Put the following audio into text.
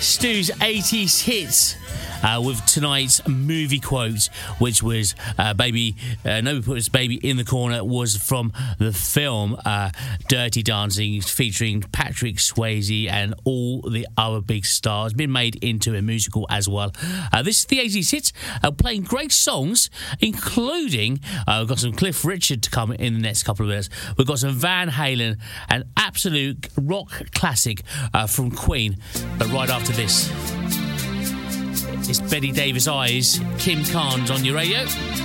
Stu's 80s hits. With tonight's movie quote, which was "Baby, nobody put his baby in the corner," was from the film Dirty Dancing, featuring Patrick Swayze and all the other big stars. Been made into a musical as well. This is the 80s hits, playing great songs, including we've got some Cliff Richard to come in the next couple of minutes. We've got some Van Halen, an absolute rock classic from Queen. But right after this, it's Betty Davis Eyes, Kim Carnes on your radio.